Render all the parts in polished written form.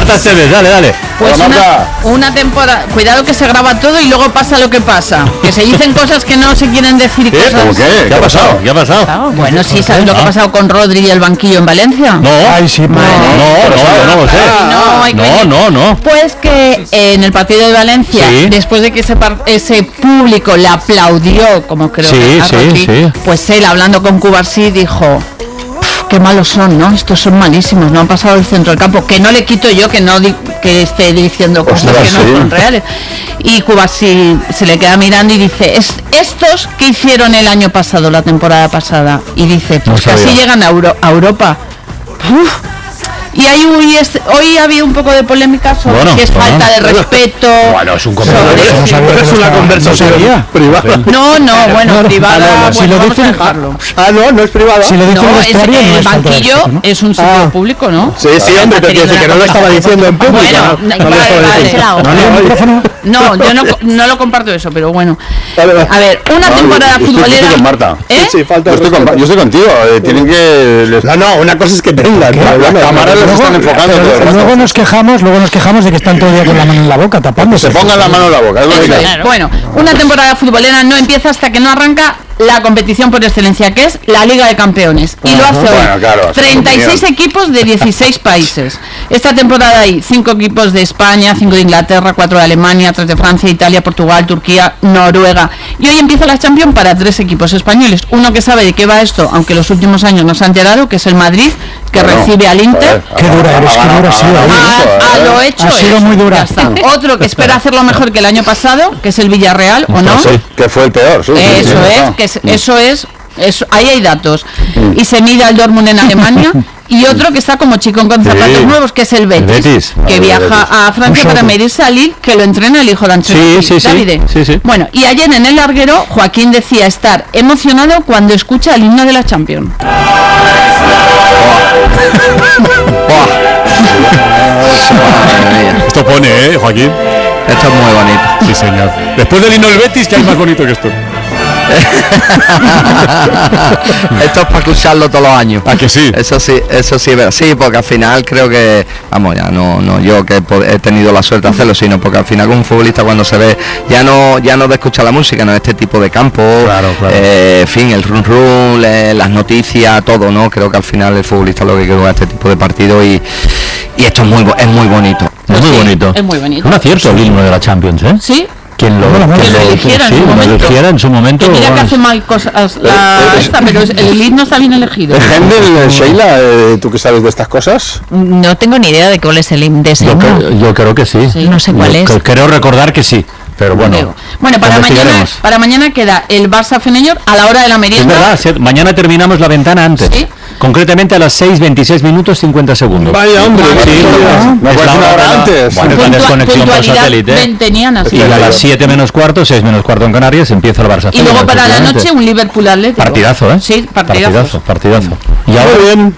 Marta Esteves, dale. Pues una temporada, cuidado que se graba todo y luego pasa lo que pasa, que se dicen cosas que no se quieren decir. ¿Cómo qué? ¿Qué ha pasado? Claro, bueno, sí, ¿sabes lo que ha pasado con Rodri y el banquillo en Valencia? No. Ay, sí, no lo sé. No. Pues que en el partido de Valencia, después de que ese público le aplaudió, como creo que a Rodri, pues él, hablando con Cubarsí, dijo: qué malos son, ¿no? Estos son malísimos, no han pasado el centro del campo, que no le quito yo que esté diciendo cosas que no son reales. Y Cubarsí se le queda mirando y dice: estos que hicieron el año pasado, la temporada pasada, y dice, pues casi llegan a Europa. Y hoy ha habido un poco de polémica sobre si es falta de respeto. Bueno, es un comentario. Es una conversación privada. No, privada. Si lo dicen, dejarlo. No es privada. Si lo dicen el banquillo es un sitio público, ¿no? Sí, hombre, pero que no lo estaba diciendo en público. No, yo no lo comparto eso, pero bueno. A ver, una temporada futbolera. Estoy con Marta. Sí, falta. Yo estoy contigo. Tienen que. No, una cosa es que tengan. La cámara los están enfocando. Luego nos quejamos de que están todo el día con la mano en la boca, tapándose. Se pongan la mano en la boca. Bueno, una temporada futbolera no empieza hasta que no arranca la competición por excelencia, que es la Liga de Campeones, y lo hace hoy 36 equipos de 16 países. Esta temporada hay 5 equipos de España, 5 de Inglaterra, 4 de Alemania, 3 de Francia, Italia, Portugal, Turquía, Noruega, y hoy empieza la Champions para 3 equipos españoles. Uno que sabe de qué va esto, aunque los últimos años no se ha enterado, que es el Madrid, que recibe al Inter. Qué dura eres, qué dura ha sido. Lo hecho ha sido muy dura. Otro que espera hacerlo mejor que el año pasado, que es el Villarreal, ¿o no? Que fue el peor. Eso es, ahí hay datos. Y se mide al Dortmund en Alemania. Y otro que está como chico con zapatos nuevos, que es el Betis. Que viaja a Francia para medirse a Lille, que lo entrena el hijo de Ancelotti, Davide. Sí. Bueno, y ayer en el larguero, Joaquín decía estar emocionado cuando escucha el himno de la Champions. Esto pone, Joaquín. Esto es muy bonito. Sí, señor. Después del himno del Betis, que hay más bonito que esto. Esto es para escucharlo todos los años. ¿A que sí? Eso sí, porque al final creo que, vamos, ya no yo que he tenido la suerte de hacerlo, sino porque al final como un futbolista cuando se ve, ya no de escuchar la música, no este tipo de campo, claro. En fin, el run, las noticias, todo, ¿no? Creo que al final el futbolista lo que quiere es este tipo de partido y esto es muy bonito. Es muy bonito. Es muy bonito. Un acierto el himno de la Champions, ¿eh? Sí. Quien lo eligiera en su momento. Que mira que hace mal cosas pero el himno está bien elegido. Händel, Sheila, ¿tú qué sabes de estas cosas? No tengo ni idea de cuál es el himno de ese himno. Yo creo que sí. No sé cuál es. Creo recordar que sí. Pero bueno, para mañana queda el Barça Fenelloren a la hora de la merienda. Es verdad, mañana terminamos la ventana antes. ¿Sí? Concretamente a las 6:26 minutos 50 segundos. Vaya hombre, es la hora antes. Bueno, es la desconexión por satélite. Y a las 7 menos cuarto, 6 menos cuarto en Canarias, empieza el Barça. Y luego para la noche un Liverpool Atlético. Partidazo, ¿eh? Sí, partidazo. Y ahora bien.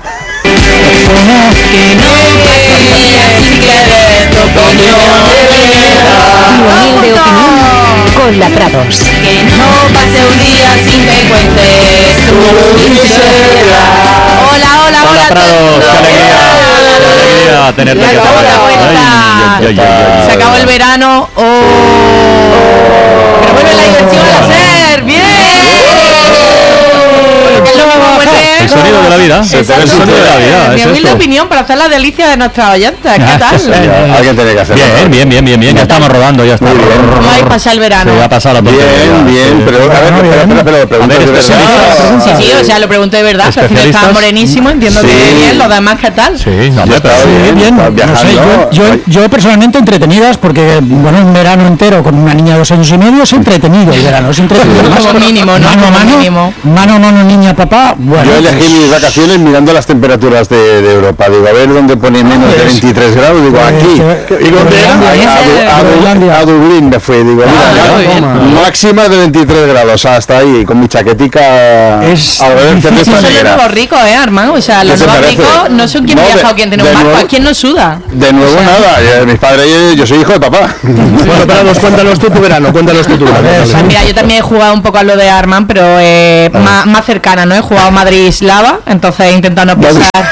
De opinión con la Prados. Que no pase un día sin que cuentes tu miseria. Hola Prados, qué alegría tenerte aquí. Se acabó el verano. Pero vuelve la diversión a hacer. ¡Bien! El sonido de la vida. El sonido de la vida. Mi humilde opinión para hacer la delicia de nuestra oyenta. ¿Qué tal? Alguien tiene que hacerlo. Bien. Ya estamos rodando, ya está. ¿Cómo habéis pasado el verano? Se ha pasado la Bien. Pero pregunto de verdad. Sí, o sea, lo pregunto de verdad. Al final estaba morenísimo, entiendo que bien. Los demás, ¿qué tal? Sí, bien. No sé, yo personalmente entretenidas, porque bueno, un verano entero con una niña de 2 años y medio es entretenido el verano, es entretenido. Como mínimo, ¿no? Mano, niña, papá. Bueno, yo elegí mis vacaciones mirando las temperaturas de Europa. Digo, a ver dónde pone menos de 23 grados. Digo, aquí. ¿Y dónde era? A Dublín me fui. Digo, mira, máxima de 23 grados. Hasta ahí, con mi chaquetica. Es lo rico, Armando. O sea, los nuevos ricos no son quien viaja o quien tiene un barco, ¿quién no suda? De nuevo, nada. Mis padres, yo soy hijo de papá. Bueno, cuéntanos tú tu verano. Mira, yo también he jugado un poco a lo de Armand, pero más cercana, ¿no? He jugado Madrid-Slava, entonces he intentado no pisar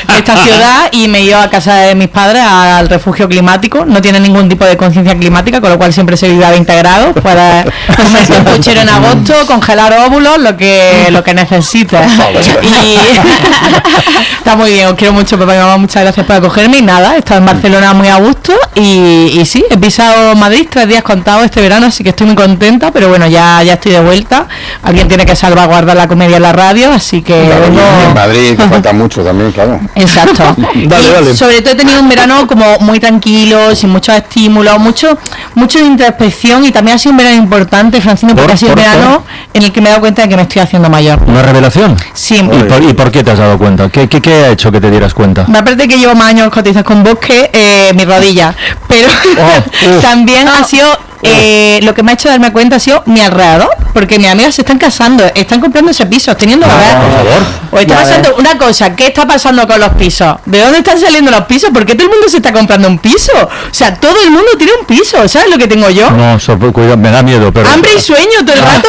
esta ciudad y me he ido a casa de mis padres al refugio climático. No tiene ningún tipo de conciencia climática, con lo cual siempre se vive a 20 grados para comerse un puchero en agosto, congelar óvulos, lo que necesites. Y está muy bien, os quiero mucho, papá y mamá, muchas gracias por acogerme. Y nada, he estado en Barcelona muy a gusto y sí, he pisado Madrid 3 días contados este verano, así que estoy muy contenta, pero bueno, ya estoy de vuelta. Alguien tiene que salvaguardar la comedia en la radio, así que claro, en Madrid te falta mucho también, claro. Exacto. Dale. Sobre todo he tenido un verano como muy tranquilo, sin muchos estímulos, mucho de introspección, y también ha sido un verano importante, Francino, porque ha sido un verano en el que me he dado cuenta de que me estoy haciendo mayor. ¿Una revelación? Sí. ¿Y por qué te has dado cuenta? ¿Qué ha hecho que te dieras cuenta? Aparte que llevo más años cotizas con vos que mi rodilla, pero también ha sido lo que me ha hecho darme cuenta ha sido mi alrededor, porque mis amigas se están casando, están comprando ese piso, teniendo por favor. O está pasando una cosa, ¿qué está pasando con los pisos? ¿De dónde están saliendo los pisos? ¿Por qué todo el mundo se está comprando un piso? O sea, todo el mundo tiene un piso, ¿sabes lo que tengo yo? No, cuidado, me da miedo, pero... Hambre y sueño todo el rato.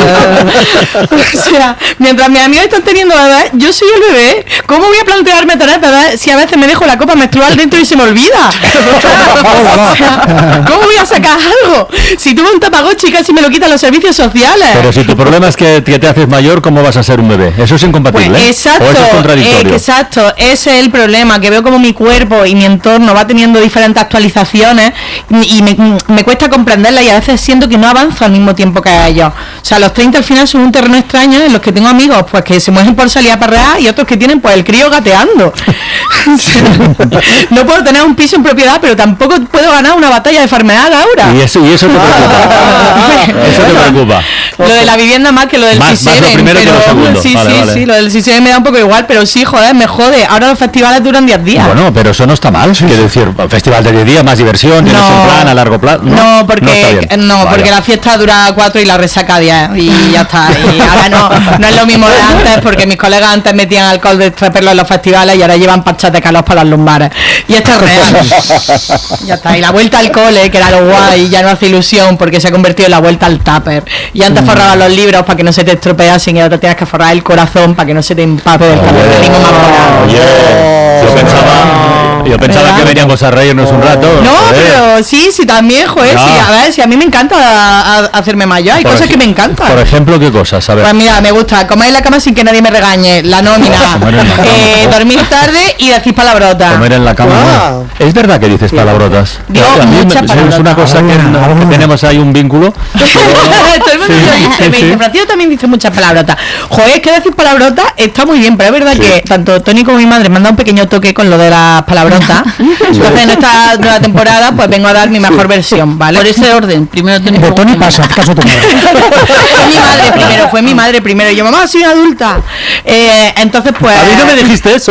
O sea, mientras mis amigas están teniendo bebés, yo soy el bebé. ¿Cómo voy a plantearme tener bebés si a veces me dejo la copa menstrual dentro y se me olvida? O sea, ¿cómo voy a sacar algo? Si tuve un Tamagotchi, casi me lo quitan los servicios sociales. Pero si tu problema es que te haces mayor, ¿cómo vas a ser un bebé? Eso es incompatible. Pues, exacto, ¿o eso es contradictorio? Exacto, ese es el problema, que veo como mi cuerpo y mi entorno va teniendo diferentes actualizaciones y me cuesta comprenderlas, y a veces siento que no avanzo al mismo tiempo que ellos. O sea, los 30 al final son un terreno extraño en los que tengo amigos pues que se mueven por salir a parrear, y otros que tienen pues el crío gateando. No puedo tener un piso en propiedad, pero tampoco puedo ganar una batalla de enfermedad ahora. Y eso te preocupa. Eso te preocupa. Lo de la vivienda más que lo del más lo primero que lo segundo. Sí, vale. sí, lo del CISEN me da un poco igual, pero sí, joder, me jode. Ahora los festivales duran 10 días. Bueno, pero eso no está mal. Quiero decir, festival de 10 días, más diversión, tienes un plan a largo plazo. No, porque la fiesta dura 4 y la resaca 10 y ya está. Y ahora no es lo mismo de antes, porque mis colegas antes metían alcohol de extraperlo en los festivales y ahora llevan parchas de calor para las lumbares. Y esto es real. Ya está. Y la vuelta al cole, que era lo guay, ya no hace ilusión porque se ha convertido en la vuelta al tupper. Y antes forrabas los libros para que no se te estropeasen, y ahora te tienes que forrar el corazón para que no se te empape del capitalismo más Yo pensaba que veníamos a reírnos un rato. No, pero sí, también, joder, sí, a ver, si a mí me encanta hacerme mayor, hay cosas que me encantan. Por ejemplo, ¿qué cosas? A ver. Pues mira, me gusta comer en la cama sin que nadie me regañe, la nómina, dormir tarde y decir palabrotas. Comer en la cama. No. ¿Es verdad que dices palabrotas? Digo muchas palabrotas. Es una cosa que tenemos ahí un vínculo. Todo el mundo me dice, Francisco también dice muchas palabrotas. Joder, es que decir palabrotas está muy bien, pero es verdad que tanto Tony como mi madre me han dado un pequeño toque con lo de las palabrotas. Entonces en esta nueva temporada pues vengo a dar mi mejor versión, ¿vale? Por ese orden, primero Tony. De Tony pasa, caso tu madre. Fue mi madre primero. Y yo, mamá, soy adulta. Entonces pues... A mí no me dijiste eso.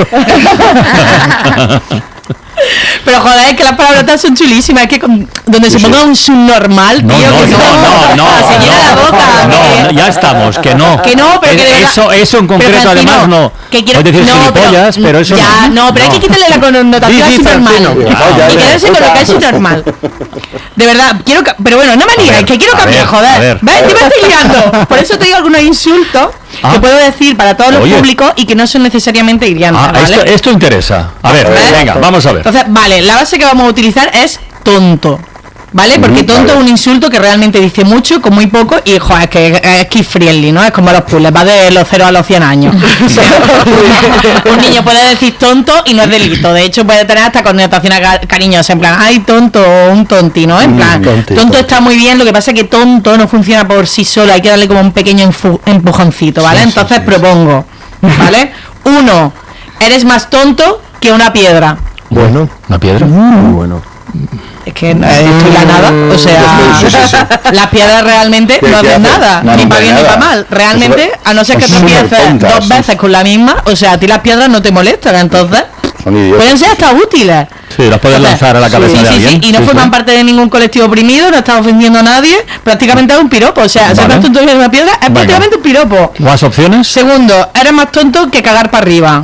Pero joder, es que las palabrotas son chulísimas, es que donde se ponga un subnormal, tío, se llena la boca. No, ya estamos, que no, pero que eso en concreto, pero además no. Puedes decir gilipollas, pero eso ya, no, pero hay que quitarle la connotación a subnormal y quedarse con lo que es subnormal. De verdad, pero bueno, no me digas, que quiero cambiar, joder. ¿Ves? Yo me estoy liando. Por eso te digo algunos insultos que puedo decir para todos los públicos y que no son necesariamente hirientes, ¿vale? Esto interesa. A ver, venga, vamos a ver. Entonces, vale, la base que vamos a utilizar es tonto. ¿Vale? Porque tonto es un insulto que realmente dice mucho con muy poco, y joder, es que es kid friendly, ¿no? Es como los puzzles, va de los 0 a los 100 años. Un niño puede decir tonto y no es delito. De hecho, puede tener hasta connotaciones cariñosas, en plan, ay, tonto, o un tonti, ¿no? En plan, tonto está muy bien, lo que pasa es que tonto no funciona por sí solo, hay que darle como un pequeño empujoncito, ¿vale? Entonces propongo, ¿vale? 1, eres más tonto que una piedra. Bueno, ¿una piedra? Muy bueno. Es que estoy la nada, o sea, las piedras realmente no hacen nada, ni para bien ni para mal. Realmente, a no ser que tropieces 2 veces con la misma, o sea, a ti las piedras no te molestan, entonces pueden ser hasta útiles. Sí, las puedes lanzar a la cabeza de alguien. Y no forman parte de ningún colectivo oprimido, no están ofendiendo a nadie, prácticamente es un piropo, o sea, ser más tonto que una piedra es prácticamente un piropo. ¿Más opciones? Segundo, eres más tonto que cagar para arriba.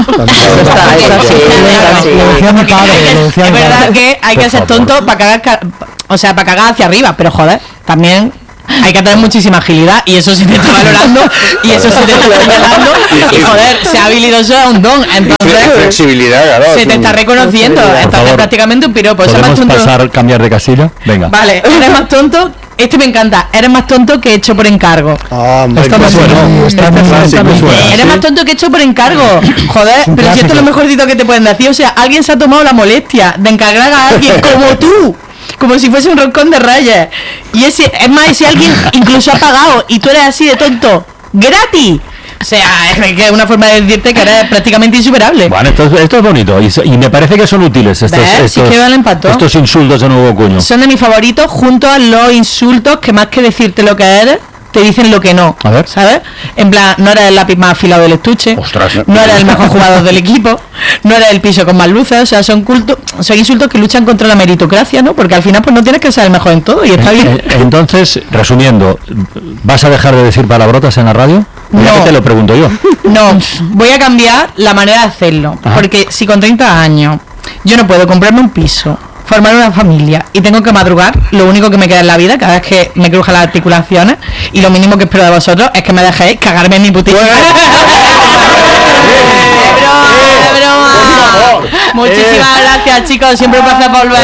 Es verdad que hay que ser tonto para cagar, o sea, para cagar hacia arriba, pero joder, también hay que tener muchísima agilidad y eso se te está valorando y eso se te está señalando y joder, ser habilidoso es un don, entonces flexibilidad, claro, se te está reconociendo, estás prácticamente un piropo. ¿Podemos pasar, cambiar de casilla? Venga. Vale, eres más tonto. Este me encanta. Eres más tonto que hecho por encargo. Eres más tonto que hecho por encargo. Joder, pero si esto es lo mejorcito que te pueden decir. O sea, alguien se ha tomado la molestia de encargar a alguien como tú, como si fuese un roscón de reyes. Y es más, si alguien incluso ha pagado y tú eres así de tonto, gratis. O sea, es que una forma de decirte que eres prácticamente insuperable. Bueno, esto es bonito y me parece que son útiles estos insultos de nuevo cuño. Son de mis favoritos junto a los insultos que más que decirte lo que eres, te dicen lo que no. A ver. ¿Sabes? En plan, no eres el lápiz más afilado del estuche. Ostras. No eres el mejor jugador del equipo. No eres el piso con más luces. O sea, son insultos que luchan contra la meritocracia, ¿no? Porque al final pues no tienes que ser el mejor en todo y está bien. Entonces, resumiendo, ¿vas a dejar de decir palabrotas en la radio? No. Te lo pregunto yo. No, voy a cambiar la manera de hacerlo. Ajá. Porque si con 30 años yo no puedo comprarme un piso, formar una familia y tengo que madrugar, lo único que me queda en la vida cada vez que me crujan las articulaciones, y lo mínimo que espero de vosotros es que me dejéis cagarme en mi putísima. broma. Muchísimas gracias, chicos, siempre un placer volver.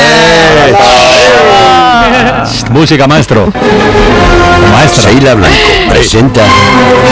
Música, maestro. Maestra. Sheila Blanco presenta